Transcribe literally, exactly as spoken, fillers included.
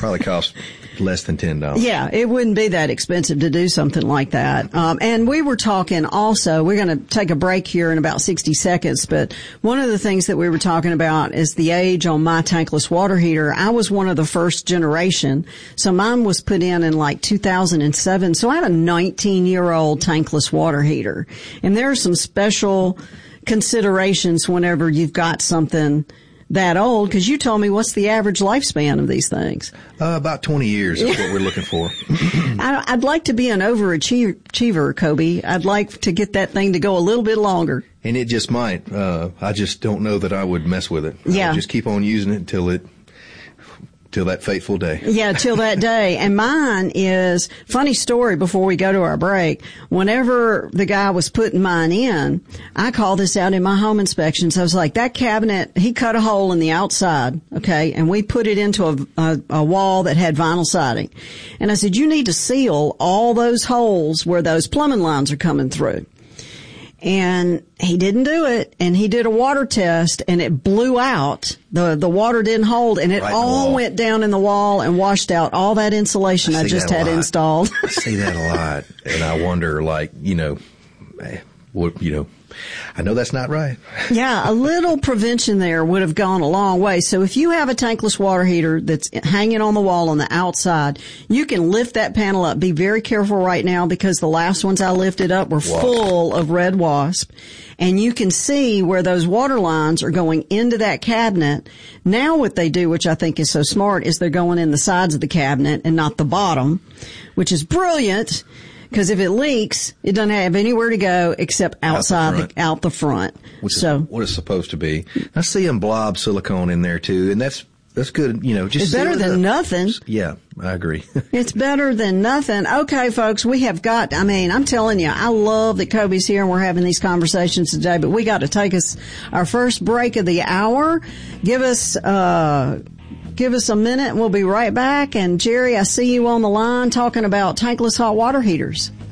probably costs less than ten dollars. Yeah, it wouldn't be that expensive to do something like that. Um, and we were talking also, we're going to take a break here in about sixty seconds, but one of the things that we were talking about is the age on my tankless water heater. I was one of the first generation, so mine was put in in like two thousand seven, so I have a nineteen-year-old tankless water heater. And there are some special considerations whenever you've got something that old, because you told me what's the average lifespan of these things? Uh, about twenty years is what we're looking for. I, I'd like to be an overachiever, Kobe. I'd like to get that thing to go a little bit longer. And it just might. Uh, I just don't know that I would mess with it. Yeah. I would just keep on using it until it, till that fateful day. Yeah, till that day. And mine is, funny story before we go to our break, whenever the guy was putting mine in, I called this out in my home inspections. I was like, that cabinet, he cut a hole in the outside, okay, and we put it into a, a, a wall that had vinyl siding. And I said, you need to seal all those holes where those plumbing lines are coming through. And he didn't do it, and he did a water test, and it blew out. The the water didn't hold, and it right all went down in the wall and washed out all that insulation I, I just had installed. I see that a lot, and I wonder, like, you know, what, you know, I know that's not right. Yeah, a little prevention there would have gone a long way. So if you have a tankless water heater that's hanging on the wall on the outside, you can lift that panel up. Be very careful right now, because the last ones I lifted up were Wasp. full of red wasp. And you can see where those water lines are going into that cabinet. Now what they do, which I think is so smart, is they're going in the sides of the cabinet and not the bottom, which is brilliant. Because if it leaks, it doesn't have anywhere to go except outside, out the front. The, out the front. Which so is what it's supposed to be. I see them blob silicone in there too, and that's that's good. You know, just it's better than the, nothing. Yeah, I agree. It's better than nothing. Okay, folks, we have got. I mean, I'm telling you, I love that Kobe's here and we're having these conversations today. But we got to take us our first break of the hour. Give us. uh Give us a minute and we'll be right back. And Jerry, I see you on the line talking about tankless hot water heaters.